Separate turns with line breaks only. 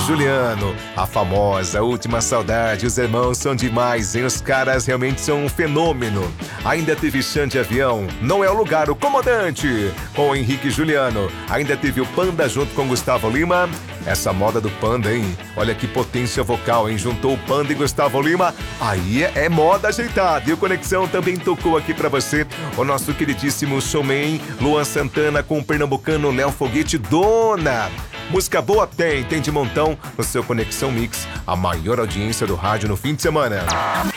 Juliano, a famosa Última Saudade. Os irmãos são demais, hein? Os caras realmente são um fenômeno. Ainda teve Xande Avião, Não É o Lugar, o Comandante, com o Henrique e Juliano. Ainda teve o Panda junto com Gustavo Lima. Essa moda do Panda, hein? Olha que potência vocal, hein? Juntou o Panda e Gustavo Lima. Aí é moda ajeitada. E o Conexão também tocou aqui pra você o nosso queridíssimo showman Luan Santana com o pernambucano Léo Foguete, Dona. Música boa tem de montão no seu Conexão Mix, a maior audiência do rádio no fim de semana.